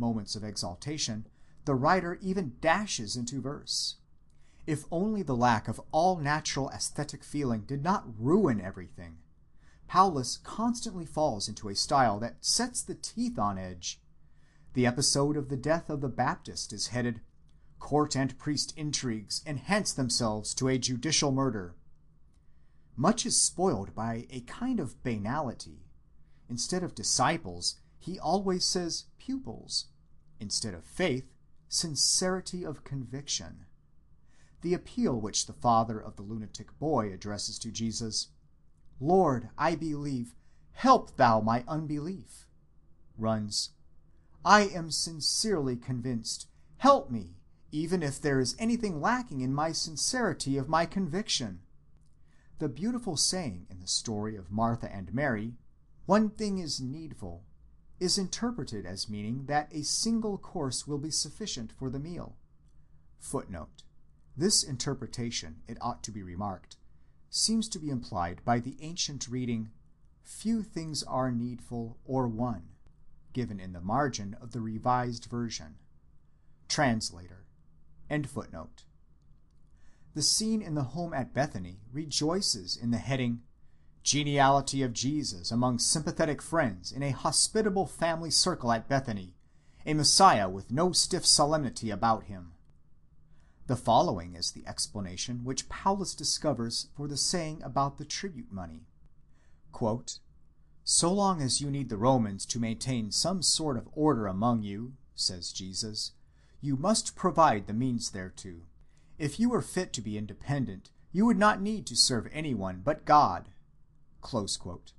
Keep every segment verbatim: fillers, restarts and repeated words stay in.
moments of exaltation, the writer even dashes into verse. If only the lack of all natural aesthetic feeling did not ruin everything, Paulus constantly falls into a style that sets the teeth on edge. The episode of the death of the Baptist is headed, "Court and priest intrigues enhance themselves to a judicial murder." Much is spoiled by a kind of banality. Instead of disciples, he always says pupils. Instead of faith, sincerity of conviction. The appeal which the father of the lunatic boy addresses to Jesus, "Lord, I believe, help thou my unbelief," runs, "I am sincerely convinced, help me, even if there is anything lacking in my sincerity of my conviction." The beautiful saying in the story of Martha and Mary, "One thing is needful," is interpreted as meaning that a single course will be sufficient for the meal. Footnote. This interpretation, it ought to be remarked, seems to be implied by the ancient reading, "Few things are needful, or one," given in the margin of the Revised Version. Translator. End footnote. The scene in the home at Bethany rejoices in the heading, "Geniality of Jesus among sympathetic friends in a hospitable family circle at Bethany, a Messiah with no stiff solemnity about him." The following is the explanation which Paulus discovers for the saying about the tribute money. Quote, "So long as you need the Romans to maintain some sort of order among you, says Jesus, you must provide the means thereto. If you were fit to be independent, you would not need to serve anyone but God." Close quote.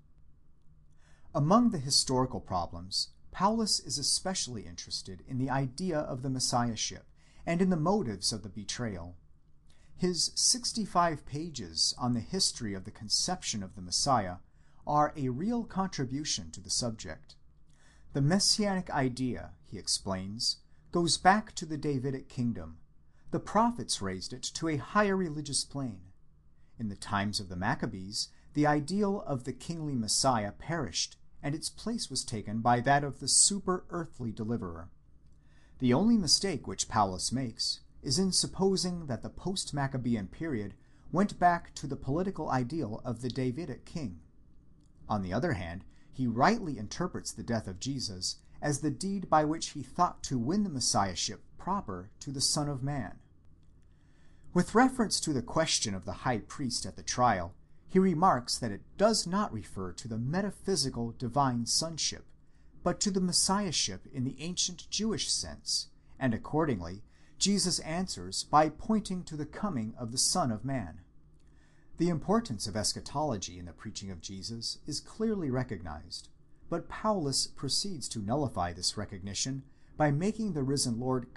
Among the historical problems, Paulus is especially interested in the idea of the Messiahship and in the motives of the betrayal. His sixty-five pages on the history of the conception of the Messiah are a real contribution to the subject. The messianic idea, he explains, goes back to the Davidic kingdom. The prophets raised it to a higher religious plane. In the times of the Maccabees, the ideal of the kingly Messiah perished, and its place was taken by that of the super-earthly deliverer. The only mistake which Paulus makes is in supposing that the post-Maccabean period went back to the political ideal of the Davidic king. On the other hand, he rightly interprets the death of Jesus as the deed by which he thought to win the Messiahship proper to the Son of Man. With reference to the question of the high priest at the trial, he remarks that it does not refer to the metaphysical divine sonship, but to the Messiahship in the ancient Jewish sense, and accordingly, Jesus answers by pointing to the coming of the Son of Man. The importance of eschatology in the preaching of Jesus is clearly recognized, but Paulus proceeds to nullify this recognition by making the risen Lord